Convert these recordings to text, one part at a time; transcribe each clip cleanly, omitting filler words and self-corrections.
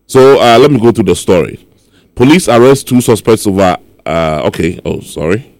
So let me go through the story. Police arrest 2 suspects over. Okay. Oh, sorry.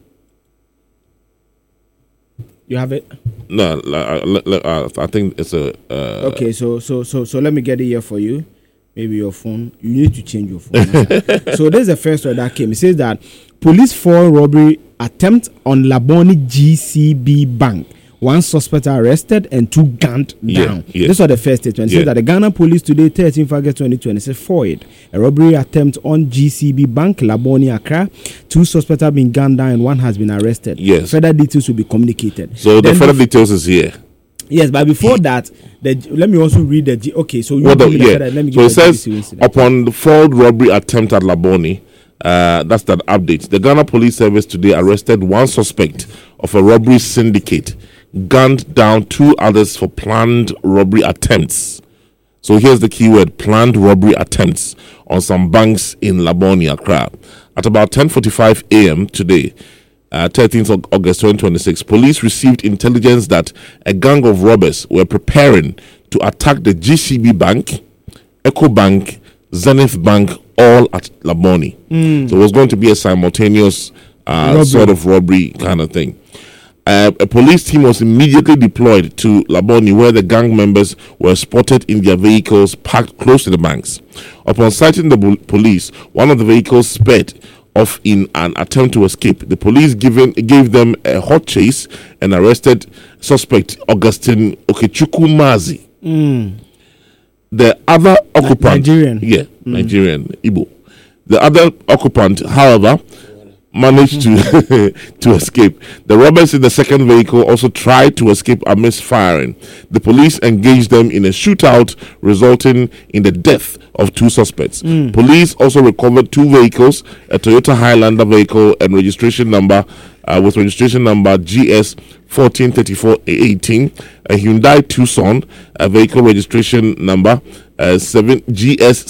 You have it? No, I think it's a. Okay, so let me get it here for you. Maybe your phone. You need to change your phone. So this is the first one that came. It says that police foil robbery attempt on Labone GCB Bank. 1 suspect arrested and 2 gunned down. Yeah. This was the first statement. It says that the Ghana police today, 13 August 2020, said foiled a robbery attempt on GCB Bank, Labone, Accra. 2 suspects have been gunned down and 1 has been arrested. Yes. Further details will be communicated. So the further details is here. Yes, but before that, let me also read the. Okay, so let me. So it says upon the foiled robbery attempt at Labone. That's that update. The Ghana Police Service today arrested 1 suspect of a robbery syndicate, gunned down 2 others for planned robbery attempts. So here's the keyword: planned robbery attempts on some banks in Labone, Accra. At about 10:45 a.m. today, 13th of August 2026, police received intelligence that a gang of robbers were preparing to attack the GCB Bank, Eco Bank, Zenith Bank, all at Labone. So it was going to be a simultaneous sort of robbery kind of thing. A police team was immediately deployed to Labone, where the gang members were spotted in their vehicles parked close to the banks. Upon sighting the police, one of the vehicles sped off in an attempt to escape. The police gave them a hot chase and arrested suspect Augustine Okechukwu Mazi. The other occupant, Nigerian, Igbo. The other occupant, however, managed to escape. The robbers in the second vehicle also tried to escape amidst firing. The police engaged them in a shootout, resulting in the death of 2 suspects. Police also recovered 2 vehicles, a Toyota Highlander vehicle and registration number GS 143418, a Hyundai Tucson, a vehicle registration number GS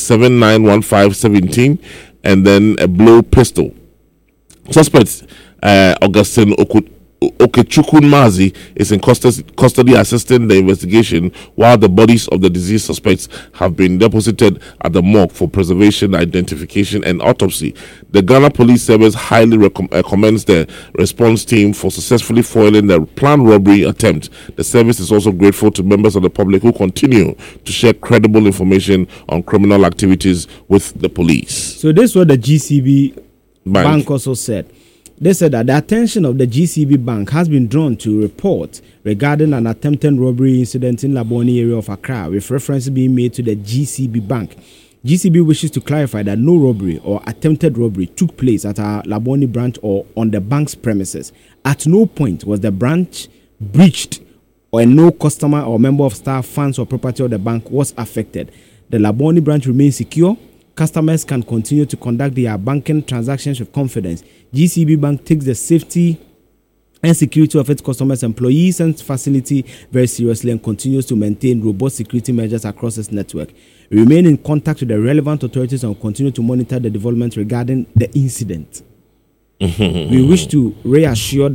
791517, and then a blow pistol. Suspect Augustine Okechukwu Mazi is in custody assisting the investigation, while the bodies of the deceased suspects have been deposited at the morgue for preservation, identification, and autopsy. The Ghana Police Service highly commends the response team for successfully foiling the planned robbery attempt. The service is also grateful to members of the public who continue to share credible information on criminal activities with the police. So this is what the GCB Bank also said. They said that the attention of the GCB Bank has been drawn to report regarding an attempted robbery incident in Labone area of Accra, with reference being made to the GCB Bank. GCB wishes to clarify that no robbery or attempted robbery took place at our Labone branch or on the bank's premises. At no point was the branch breached, or no customer or member of staff, funds or property of the bank was affected. The Labone branch remains secure. Customers can continue to conduct their banking transactions with confidence. GCB Bank takes the safety and security of its customers, employees, and facility very seriously and continues to maintain robust security measures across its network. We remain in contact with the relevant authorities and continue to monitor the developments regarding the incident. We wish to reassure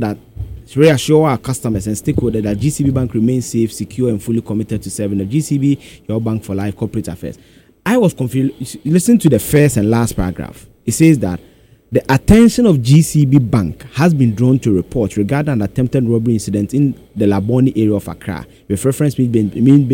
our customers and stakeholders that GCB Bank remains safe, secure, and fully committed to serving the GCB, your bank for life, corporate affairs. I was confused. Listen to the first and last paragraph. It says that the attention of GCB Bank has been drawn to reports regarding an attempted robbery incident in the Labone area of Accra, with reference being made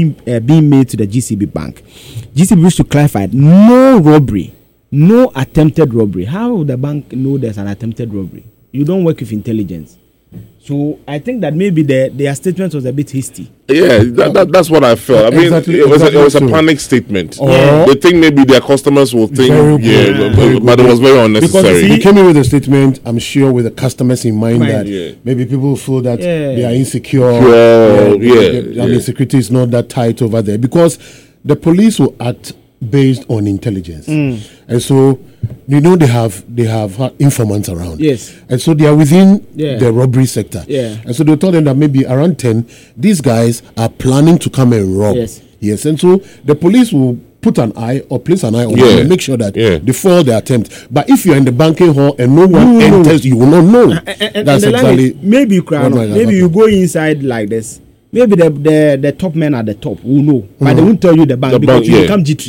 to the GCB Bank. GCB wishes to clarify no robbery, no attempted robbery. How would the bank know there's an attempted robbery? You don't work with intelligence. So I think that maybe their statement was a bit hasty. Yeah, that's what I felt. I mean, it was a panic statement. They think maybe their customers will think, but it was very unnecessary. Because they came in with a statement, I'm sure, with the customers in mind that maybe people feel that they are insecure. I mean, security is not that tight over there, because the police will act based on intelligence, and so they have informants around. Yes, and so they are within the robbery sector. And so they told them that maybe around 10, these guys are planning to come and rob. Yes, and so the police will put an eye or place an eye on them and make sure that they foil the attempt. But if you are in the banking hall and no one enters, you will not know. That's exactly maybe you go inside like this. Maybe the top men at the top will know, but they won't tell you the bank because you become G3.